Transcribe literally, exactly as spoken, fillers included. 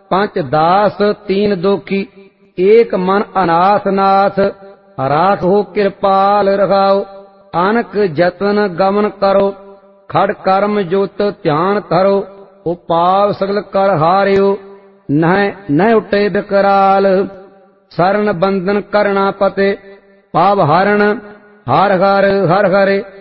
पंच दास तीन दोखी, एक मन अनाथ नाथ, राख हो कृपाल रखाओ। अनक जतन गमन करो, खड़ कर्म जोत ध्यान धरो। उपाव सगल कर हारियो, नह न उठे बिकराल। शरण बंधन करना पते, पाव हरण हर हर हर हरे।